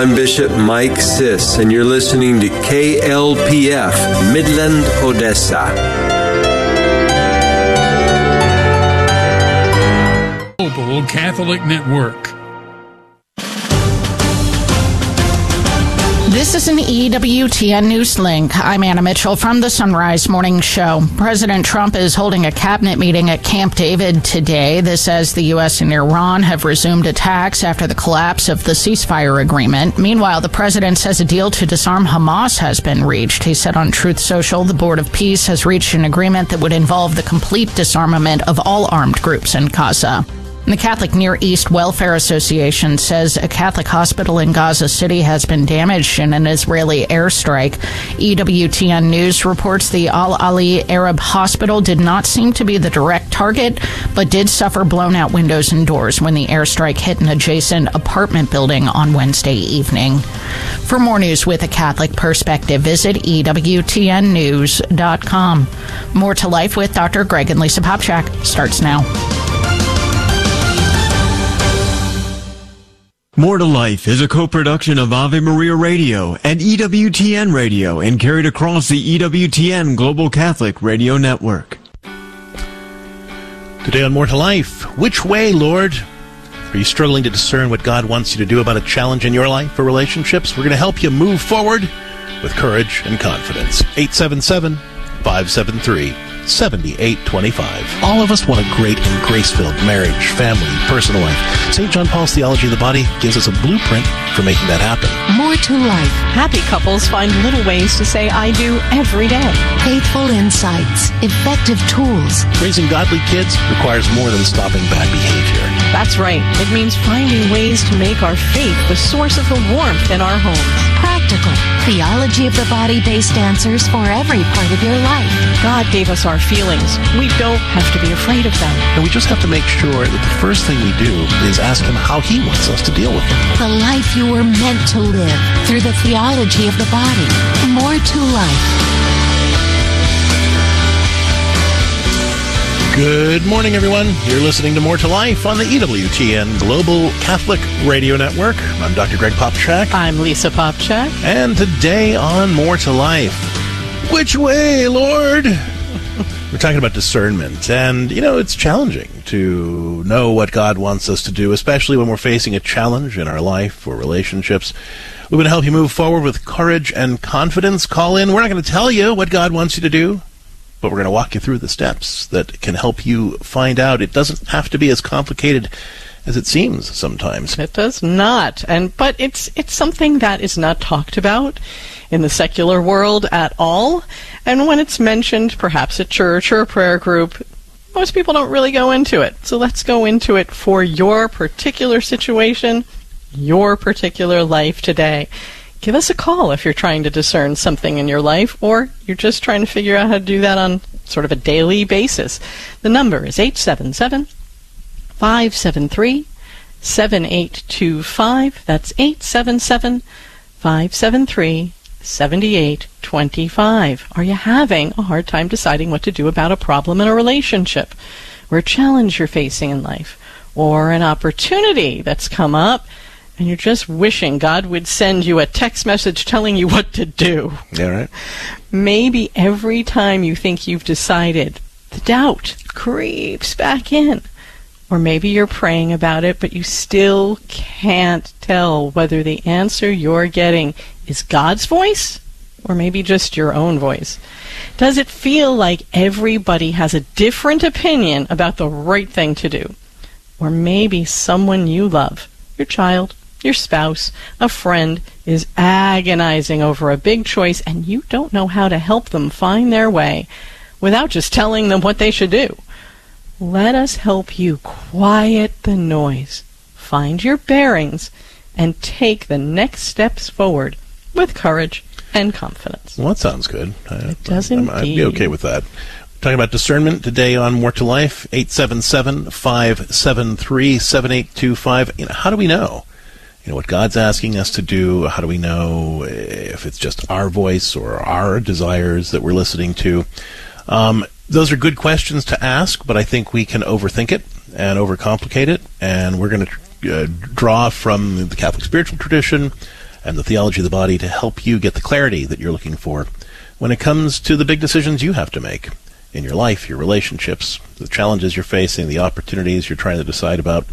I'm Bishop Mike Siss, and you're listening to KLPF, Midland, Odessa. Global Catholic Network. This is an EWTN News Link. I'm Anna Mitchell from the Sunrise Morning Show. President Trump is holding a cabinet meeting at Camp David today. This as the U.S. and Iran have resumed attacks after the collapse of the ceasefire agreement. Meanwhile, the president says a deal to disarm Hamas has been reached. He said on Truth Social, the Board of Peace has reached an agreement that would involve the complete disarmament of all armed groups in Gaza. The Catholic Near East Welfare Association says a Catholic hospital in Gaza City has been damaged in an Israeli airstrike. EWTN News reports the Al-Ali Arab Hospital did not seem to be the direct target, but did suffer blown-out windows and doors when the airstrike hit an adjacent apartment building on Wednesday evening. For more news with a Catholic perspective, visit EWTNnews.com. More to Life with Dr. Greg and Lisa Popchak starts now. More to Life is a co-production of Ave Maria Radio and EWTN Radio and carried across the EWTN Global Catholic Radio Network. Today on More to Life, which way, Lord? Are you struggling to discern what God wants you to do about a challenge in your life or relationships? We're going to help you move forward with courage and confidence. 877-573-7825. All of us want a great and grace-filled marriage, family, personal life. St. John Paul's Theology of the Body gives us a blueprint for making that happen. More to Life. Happy couples find little ways to say I do every day. Faithful insights, effective tools. Raising godly kids requires more than stopping bad behavior. That's right. It means finding ways to make our faith the source of the warmth in our homes. Practical. Theology of the Body-based answers for every part of your life. God gave us our feelings. We don't have to be afraid of them. And we just have to make sure that the first thing we do is ask Him how He wants us to deal with them. The life you were meant to live through the theology of the body. More to Life. Good morning, everyone. You're listening to More to Life on the EWTN Global Catholic Radio Network. I'm Dr. Greg Popchak. I'm Lisa Popchak. And today on More to Life, which way, Lord? We're talking about discernment. And, it's challenging to know what God wants us to do, especially when we're facing a challenge in our life or relationships. We're going to help you move forward with courage and confidence. Call in. We're not going to tell you what God wants you to do, but we're going to walk you through the steps that can help you find out. It doesn't have to be as complicated as it seems sometimes. It does not. But it's something that is not talked about in the secular world at all. And when it's mentioned, perhaps at church or a prayer group, most people don't really go into it. So let's go into it for your particular situation, your particular life today. Give us a call if you're trying to discern something in your life, or you're just trying to figure out how to do that on sort of a daily basis. The number is 877-573-7825. That's 877-573-7825. Are you having a hard time deciding what to do about a problem in a relationship, or a challenge you're facing in life, or an opportunity that's come up, and you're just wishing God would send you a text message telling you what to do? Yeah, right. Maybe every time you think you've decided, the doubt creeps back in. Or maybe you're praying about it, but you still can't tell whether the answer you're getting is God's voice or maybe just your own voice. Does it feel like everybody has a different opinion about the right thing to do? Or maybe someone you love, your child, your spouse, a friend, is agonizing over a big choice and you don't know how to help them find their way without just telling them what they should do. Let us help you quiet the noise, find your bearings, and take the next steps forward with courage and confidence. Well, that sounds good. It does indeed. I'd be okay with that. We're talking about discernment today on More to Life, 877-573-7825. How do we know? What God's asking us to do. How do we know if it's just our voice or our desires that we're listening to? Those are good questions to ask, but I think we can overthink it and overcomplicate it. And we're going to draw from the Catholic spiritual tradition and the theology of the body to help you get the clarity that you're looking for when it comes to the big decisions you have to make in your life, your relationships, the challenges you're facing, the opportunities you're trying to decide about.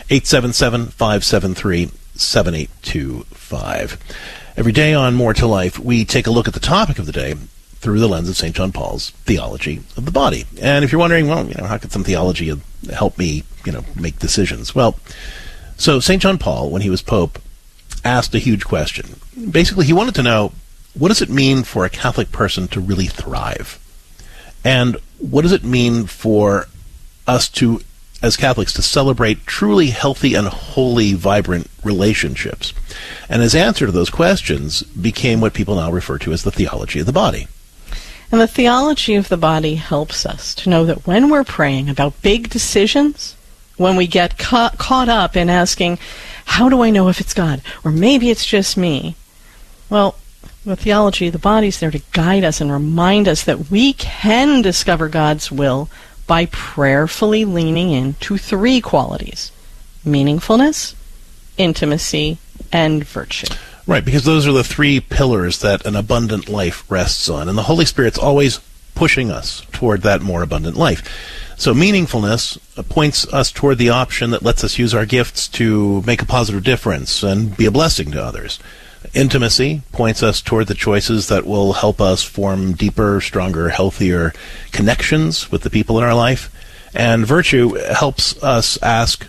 877-573-7825. Every day on More to Life, we take a look at the topic of the day through the lens of St. John Paul's theology of the body. And if you're wondering, well, how could some theology help me, make decisions? Well, so St. John Paul, when he was Pope, asked a huge question. Basically, he wanted to know, what does it mean for a Catholic person to really thrive? And what does it mean for us to, as Catholics, to celebrate truly healthy and holy, vibrant relationships? And his answer to those questions became what people now refer to as the theology of the body. And the theology of the body helps us to know that when we're praying about big decisions, when we get caught up in asking, how do I know if it's God? Or maybe it's just me. Well, the theology of the body is there to guide us and remind us that we can discover God's will by prayerfully leaning into three qualities: meaningfulness, intimacy, and virtue. Right, because those are the three pillars that an abundant life rests on. And the Holy Spirit's always pushing us toward that more abundant life. So meaningfulness points us toward the option that lets us use our gifts to make a positive difference and be a blessing to others. Intimacy points us toward the choices that will help us form deeper, stronger, healthier connections with the people in our life. And virtue helps us ask,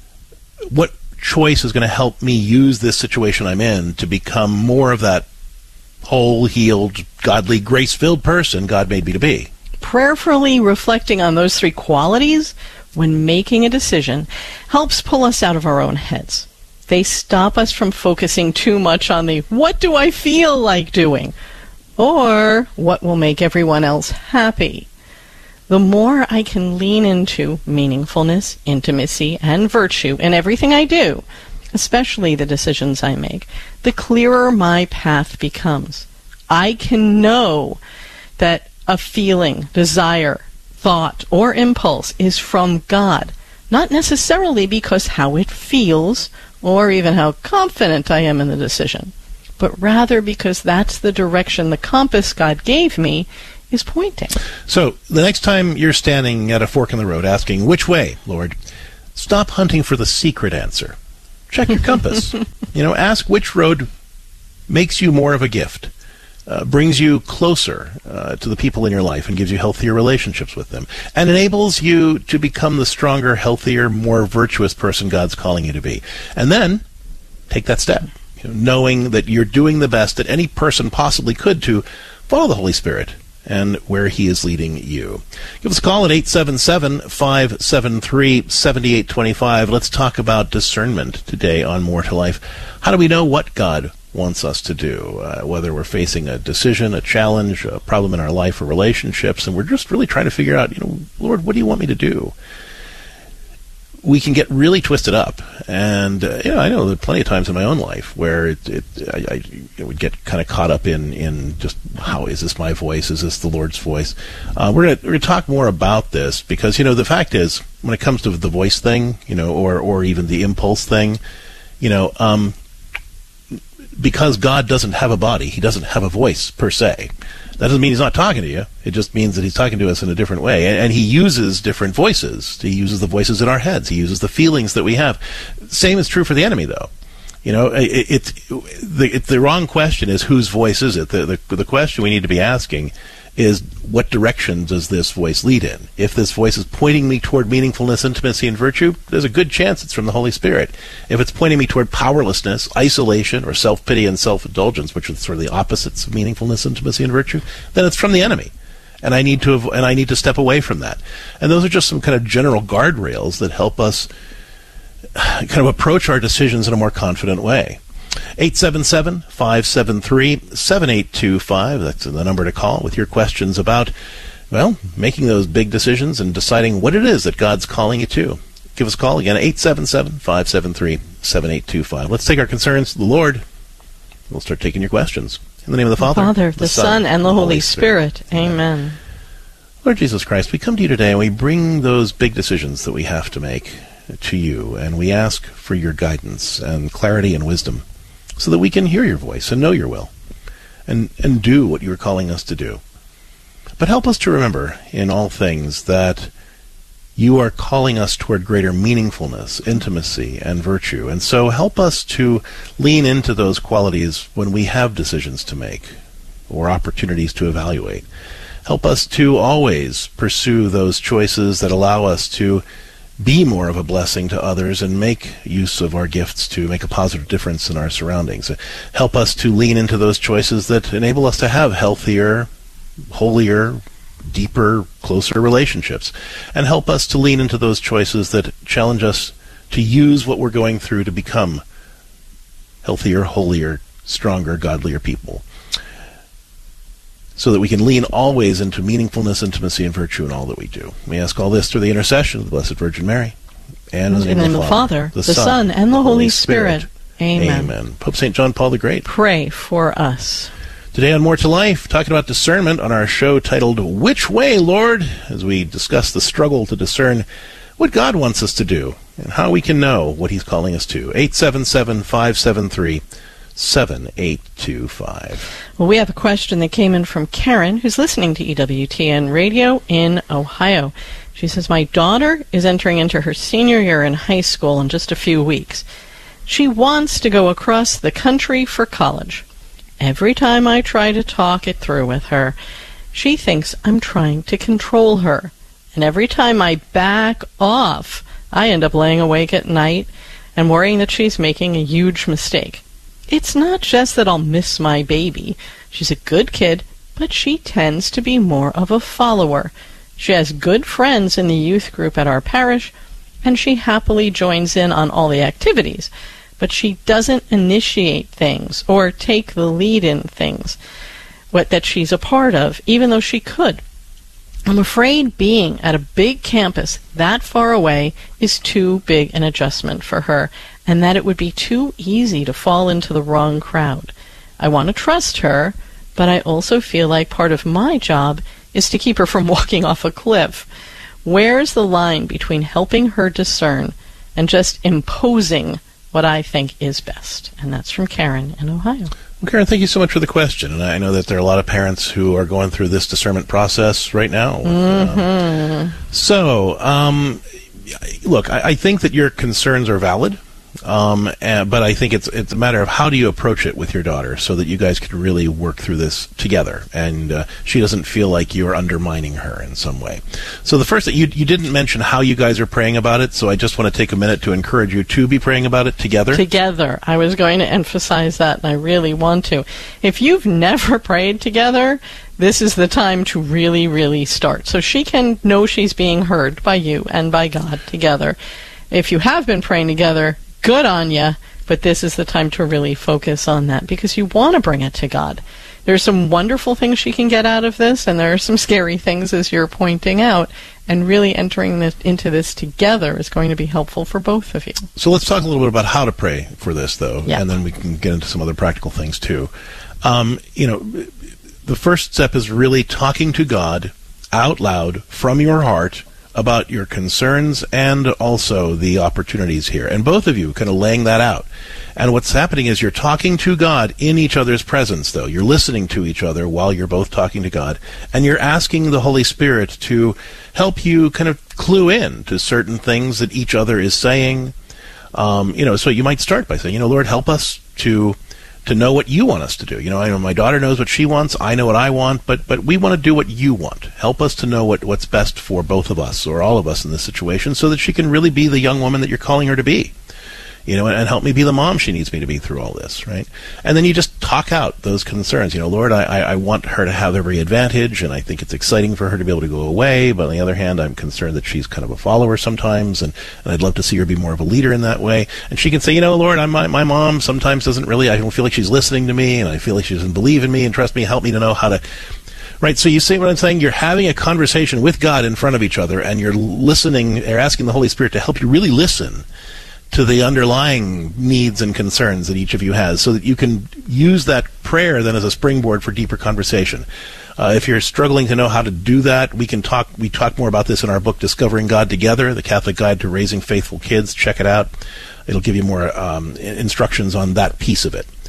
what choice is going to help me use this situation I'm in to become more of that whole, healed, godly, grace-filled person God made me to be? Prayerfully reflecting on those three qualities when making a decision helps pull us out of our own heads. They stop us from focusing too much on the what do I feel like doing or what will make everyone else happy. The more I can lean into meaningfulness, intimacy, and virtue in everything I do, especially the decisions I make, the clearer my path becomes. I can know that a feeling, desire, thought, or impulse is from God, not necessarily because how it feels or even how confident I am in the decision, but rather because that's the direction the compass God gave me is pointing. So the next time you're standing at a fork in the road asking, which way, Lord, stop hunting for the secret answer. Check your compass. Ask which road makes you more of a gift, brings you closer to the people in your life and gives you healthier relationships with them, and enables you to become the stronger, healthier, more virtuous person God's calling you to be. And then take that step, knowing that you're doing the best that any person possibly could to follow the Holy Spirit and where he is leading you. Give us a call at 877-573-7825. Let's talk about discernment today on More to Life. How do we know what God wants us to do, whether we're facing a decision, a challenge, a problem in our life or relationships, and we're just really trying to figure out, Lord, what do you want me to do? We can get really twisted up, and I know there are plenty of times in my own life where I would get kind of caught up in just, how is this my voice? Is this the Lord's voice? We're gonna talk more about this because the fact is, when it comes to the voice thing, or even the impulse thing, because God doesn't have a body, he doesn't have a voice per se. That doesn't mean he's not talking to you. It just means that he's talking to us in a different way. And he uses different voices. He uses the voices in our heads. He uses the feelings that we have. Same is true for the enemy, though. The wrong question is, whose voice is it? The question we need to be asking is, what direction does this voice lead in? If this voice is pointing me toward meaningfulness, intimacy, and virtue, there's a good chance it's from the Holy Spirit. If it's pointing me toward powerlessness, isolation, or self-pity and self-indulgence, which are sort of the opposites of meaningfulness, intimacy, and virtue, then it's from the enemy. And I need to step away from that. And those are just some kind of general guardrails that help us kind of approach our decisions in a more confident way. 877-573-7825. That's the number to call with your questions about, making those big decisions and deciding what it is that God's calling you to. Give us a call again, 877-573-7825. Let's take our concerns to the Lord. We'll start taking your questions. In the name of the Father, the Son, and the Holy Spirit. Amen. Lord Jesus Christ, we come to you today and we bring those big decisions that we have to make to you, and we ask for your guidance and clarity and wisdom, so that we can hear your voice and know your will and do what you are calling us to do. But help us to remember in all things that you are calling us toward greater meaningfulness, intimacy, and virtue. And so help us to lean into those qualities when we have decisions to make or opportunities to evaluate. Help us to always pursue those choices that allow us to be more of a blessing to others and make use of our gifts to make a positive difference in our surroundings. Help us to lean into those choices that enable us to have healthier, holier, deeper, closer relationships, and help us to lean into those choices that challenge us to use what we're going through to become healthier, holier, stronger, godlier people, so that we can lean always into meaningfulness, intimacy, and virtue in all that we do. We ask all this through the intercession of the Blessed Virgin Mary, and in the name of the Father, the Son, and the Holy Spirit. Amen. Amen. Pope St. John Paul the Great, pray for us. Today on More to Life, talking about discernment on our show titled, Which Way, Lord? As we discuss the struggle to discern what God wants us to do and how we can know what He's calling us to. 877-573-7825. Well, we have a question that came in from Karen, who's listening to EWTN Radio in Ohio. She says, my daughter is entering into her senior year in high school in just a few weeks. She wants to go across the country for college. Every time I try to talk it through with her, she thinks I'm trying to control her. And every time I back off, I end up laying awake at night and worrying that she's making a huge mistake. It's not just that I'll miss my baby. She's a good kid, but she tends to be more of a follower. She has good friends in the youth group at our parish, and she happily joins in on all the activities. But she doesn't initiate things or take the lead in things that she's a part of, even though she could. I'm afraid being at a big campus that far away is too big an adjustment for her, and that it would be too easy to fall into the wrong crowd. I want to trust her, but I also feel like part of my job is to keep her from walking off a cliff. Where's the line between helping her discern and just imposing what I think is best? And that's from Karen in Ohio. Well, Karen, thank you so much for the question. And I know that there are a lot of parents who are going through this discernment process right now. Look, I think that your concerns are valid. But I think it's a matter of how do you approach it with your daughter so that you guys can really work through this together and she doesn't feel like you're undermining her in some way. So the first thing, you didn't mention how you guys are praying about it, so I just want to take a minute to encourage you to be praying about it together. Together. I was going to emphasize that, and I really want to. If you've never prayed together, this is the time to really, really start. So she can know she's being heard by you and by God together. If you have been praying together, good on you, but this is the time to really focus on that because you want to bring it to God. There's some wonderful things she can get out of this, and there are some scary things, as you're pointing out, and really entering into this together is going to be helpful for both of you. So let's talk a little bit about how to pray for this, though, yeah. And then we can get into some other practical things, too. The first step is really talking to God out loud from your heart about your concerns and also the opportunities here. And both of you kind of laying that out. And what's happening is you're talking to God in each other's presence, though. You're listening to each other while you're both talking to God. And you're asking the Holy Spirit to help you kind of clue in to certain things that each other is saying. So you might start by saying, Lord, help us to know what you want us to do. I know my daughter knows what she wants. I know what I want, but we want to do what you want. Help us to know what's best for both of us or all of us in this situation so that she can really be the young woman that you're calling her to be. And help me be the mom she needs me to be through all this, right? And then you just talk out those concerns. Lord, I want her to have every advantage, and I think it's exciting for her to be able to go away, but on the other hand, I'm concerned that she's kind of a follower sometimes, and I'd love to see her be more of a leader in that way. And she can say, Lord, my mom sometimes doesn't really, I don't feel like she's listening to me, and I feel like she doesn't believe in me and trust me, help me to know how to... Right, so you see what I'm saying? You're having a conversation with God in front of each other, and you're listening, or asking the Holy Spirit to help you really listen to the underlying needs and concerns that each of you has, so that you can use that prayer then as a springboard for deeper conversation. If you're struggling to know how to do that, we talk more about this in our book, Discovering God Together, The Catholic Guide to Raising Faithful Kids. Check it out. It'll give you more instructions on that piece of it.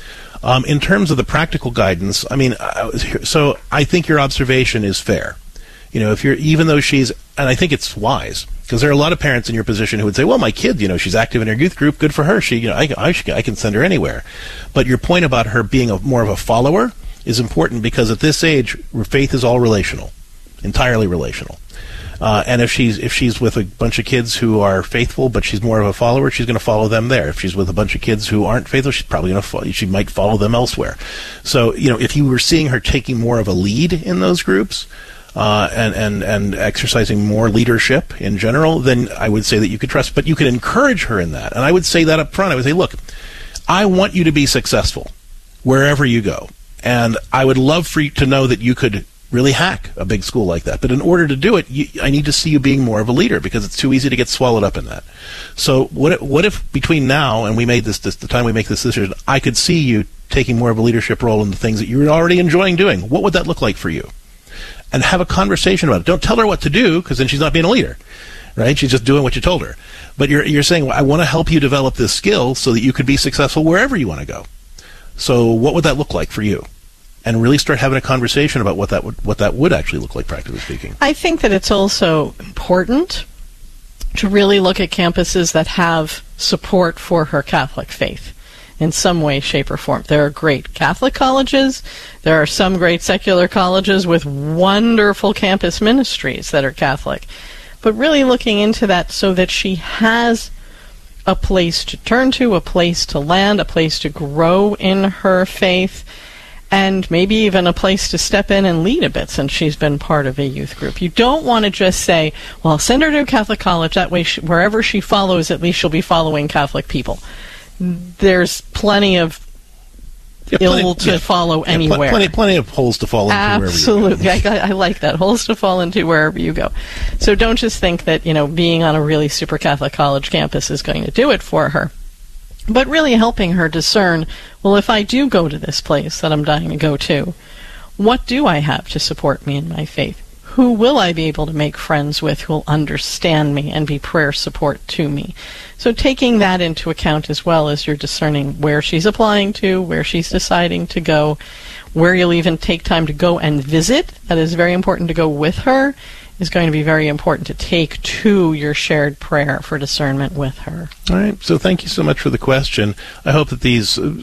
In terms of the practical guidance, I mean, so I think your observation is fair. You know, if you're, even though she's, and I think it's wise, because there are a lot of parents in your position who would say, well, my kid, you know, she's active in her youth group, good for her. She, you know, I can send her anywhere. But your point about her being more of a follower is important, because at this age, faith is all relational, entirely relational. And if she's with a bunch of kids who are faithful, but she's more of a follower, she's going to follow them there. If she's with a bunch of kids who aren't faithful, she's probably going to she might follow them elsewhere. So, you know, if you were seeing her taking more of a lead in those groups, and exercising more leadership in general, then I would say that you could trust, but you could encourage her in that. And I would say that up front. I would say, look, I want you to be successful wherever you go. And I would love for you to know that you could really hack a big school like that. But in order to do it, I need to see you being more of a leader, because it's too easy to get swallowed up in that. So what if between now and the time we make this decision, I could see you taking more of a leadership role in the things that you're already enjoying doing? What would that look like for you? And have a conversation about it. Don't tell her what to do, because then she's not being a leader, right? She's just doing what you told her. But you're saying, well, I want to help you develop this skill so that you could be successful wherever you want to go. So what would that look like for you? And really start having a conversation about what that would actually look like, practically speaking. I think that it's also important to really look at campuses that have support for her Catholic faith in some way, shape, or form. There are great Catholic colleges. There are some great secular colleges with wonderful campus ministries that are Catholic. But really looking into that so that she has a place to turn to, a place to land, a place to grow in her faith, and maybe even a place to step in and lead a bit, since she's been part of a youth group. You don't want to just say, well, send her to a Catholic college, that way wherever she follows, at least she'll be following Catholic people. There's plenty of follow anywhere. Plenty of holes to fall into. Absolutely. Wherever you go. I like that. Holes to fall into wherever you go. So don't just think that, you know, being on a really super Catholic college campus is going to do it for her. But really helping her discern, well, if I do go to this place that I'm dying to go to, what do I have to support me in my faith? Who will I be able to make friends with who will understand me and be prayer support to me? So taking that into account as well as you're discerning where she's applying to, where she's deciding to go, where you'll even take time to go and visit. That is very important to go with her. Is going to be very important to take to your shared prayer for discernment with her. All right. So thank you so much for the question. I hope that these